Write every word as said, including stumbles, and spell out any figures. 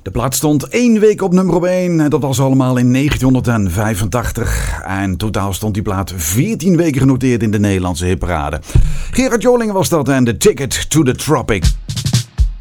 De plaat stond één week op nummer één. En dat was allemaal in negentienhonderdvijfentachtig. En totaal stond die plaat veertien weken genoteerd in de Nederlandse hitparade. Gerard Joling was dat en The Ticket to the Tropics.